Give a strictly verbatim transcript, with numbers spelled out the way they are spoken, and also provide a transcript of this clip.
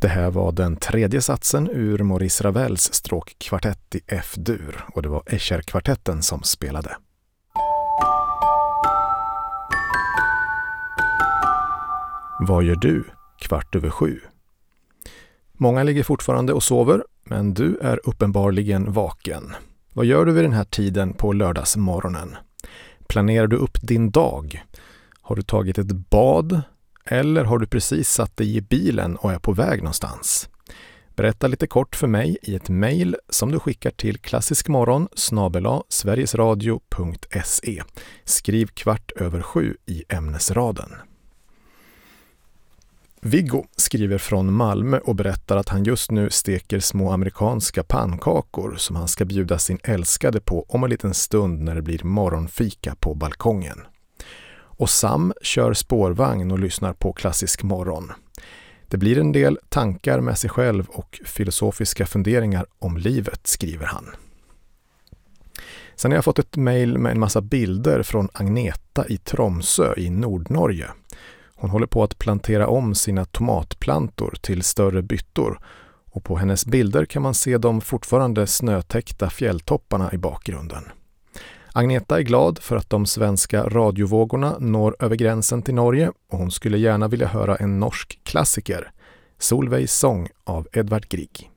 Det här var den tredje satsen ur Maurice Ravels stråkkvartett i F-dur och det var Escher-kvartetten som spelade. Vad gör du kvart över sju? Många ligger fortfarande och sover, men du är uppenbarligen vaken. Vad gör du vid den här tiden på lördagsmorgonen? Planerar du upp din dag? Har du tagit ett bad? Eller har du precis satt dig i bilen och är på väg någonstans? Berätta lite kort för mig i ett mejl som du skickar till klassiskmorgon snabel-a sverigesradio punkt se. Skriv kvart över sju i ämnesraden. Viggo skriver från Malmö och berättar att han just nu steker små amerikanska pannkakor som han ska bjuda sin älskade på om en liten stund när det blir morgonfika på balkongen. Och Sam kör spårvagn och lyssnar på Klassisk morgon. Det blir en del tankar med sig själv och filosofiska funderingar om livet, skriver han. Sen har jag fått ett mejl med en massa bilder från Agneta i Tromsö i Nordnorge. Hon håller på att plantera om sina tomatplantor till större byttor och på hennes bilder kan man se de fortfarande snötäckta fjälltopparna i bakgrunden. Agneta är glad för att de svenska radiovågorna når över gränsen till Norge och hon skulle gärna vilja höra en norsk klassiker, Solveigs sång av Edvard Grieg.